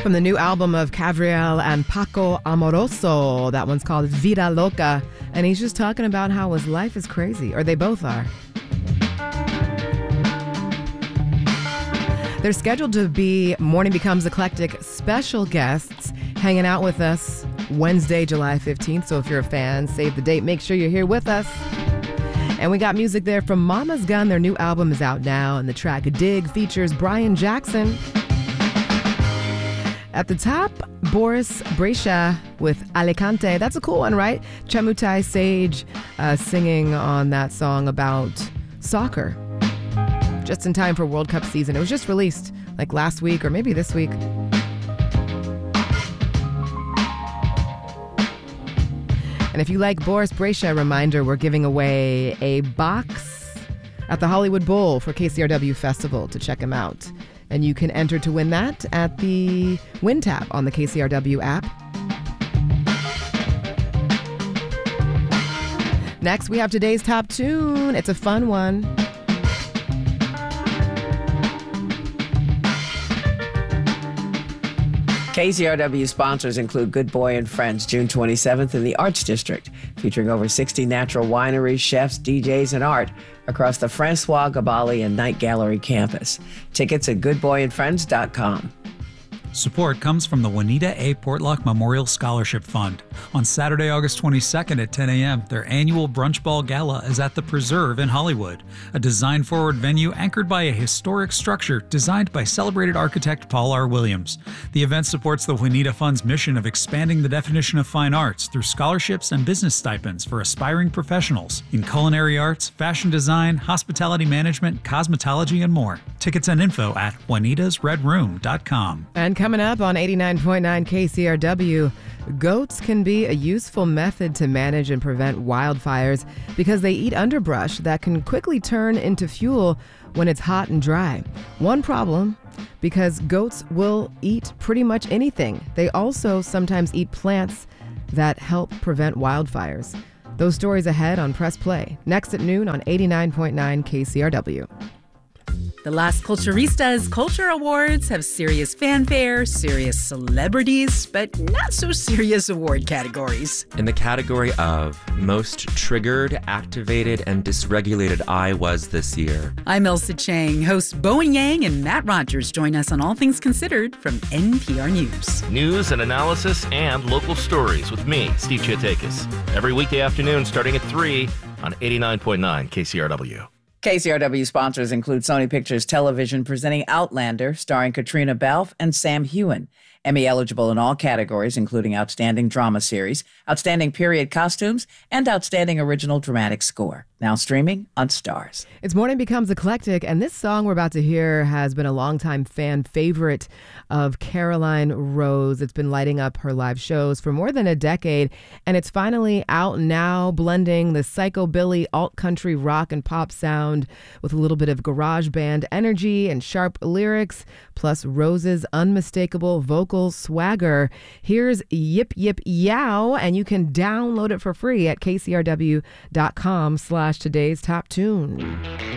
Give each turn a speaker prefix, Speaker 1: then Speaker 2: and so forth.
Speaker 1: from the new album of Cavriel and Paco Amoroso. That one's called Vida Loca. And he's just talking about how his life is crazy, or they both are. They're scheduled to be Morning Becomes Eclectic special guests hanging out with us Wednesday, July 15th. So if you're a fan, save the date. Make sure you're here with us. And we got music there from Mama's Gun. Their new album is out now, and the track Dig features Brian Jackson. At the top, Boris Brejcha with Alicante. That's a cool one, right? Chemutai Sage singing on that song about soccer. Just in time for World Cup season. It was just released like last week or maybe this week. And if you like Boris Brejcha, reminder, we're giving away a box at the Hollywood Bowl for KCRW Festival to check him out. And you can enter to win that at the Win tab on the KCRW app. Next, we have today's top tune. It's a fun one.
Speaker 2: KCRW sponsors include Good Boy and Friends, June 27th in the Arts District, featuring over 60 natural wineries, chefs, DJs, and art across the Francois Gabali and Night Gallery campus. Tickets at goodboyandfriends.com.
Speaker 3: Support comes from the Juanita A. Portlock Memorial Scholarship Fund. On Saturday, August 22nd at 10 a.m., their annual Brunch Ball Gala is at the Preserve in Hollywood, a design-forward venue anchored by a historic structure designed by celebrated architect Paul R. Williams. The event supports the Juanita Fund's mission of expanding the definition of fine arts through scholarships and business stipends for aspiring professionals in culinary arts, fashion design, hospitality management, cosmetology, and more. Tickets and info at juanitasredroom.com.
Speaker 1: And coming up on 89.9 KCRW, goats can be a useful method to manage and prevent wildfires because they eat underbrush that can quickly turn into fuel when it's hot and dry. One problem, because goats will eat pretty much anything. They also sometimes eat plants that help prevent wildfires. Those stories ahead on Press Play. Next at noon on 89.9 KCRW.
Speaker 4: The Las Culturistas Culture Awards have serious fanfare, serious celebrities, but not so serious award categories.
Speaker 5: In the category of Most Triggered, Activated, and Dysregulated I Was this year.
Speaker 4: I'm Elsa Chang. Hosts Bowen Yang and Matt Rogers join us on All Things Considered from NPR News.
Speaker 6: News and analysis and local stories with me, Steve Chiatakis. Every weekday afternoon starting at 3 on 89.9 KCRW.
Speaker 2: KCRW sponsors include Sony Pictures Television presenting Outlander, starring Katrina Balfe and Sam Heughan. Emmy eligible in all categories, including Outstanding Drama Series, Outstanding Period Costumes, and Outstanding Original Dramatic Score. Now streaming on Starz.
Speaker 1: It's Morning Becomes Eclectic, and this song we're about to hear has been a longtime fan favorite of Caroline Rose. It's been lighting up her live shows for more than a decade, and it's finally out now, blending the psychobilly, alt-country rock and pop sound with a little bit of garage band energy and sharp lyrics, plus Rose's unmistakable vocal swagger. Here's Yip Yip Yow, and you can download it for free at kcrw.com/today's top tune.